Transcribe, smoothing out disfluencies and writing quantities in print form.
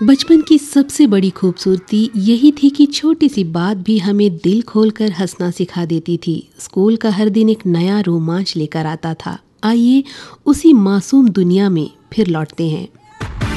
बचपन की सबसे बड़ी खूबसूरती यही थी कि छोटी सी बात भी हमें दिल खोलकर हंसना सिखा देती थी। स्कूल का हर दिन एक नया रोमांच लेकर आता था। आइए उसी मासूम दुनिया में फिर लौटते हैं।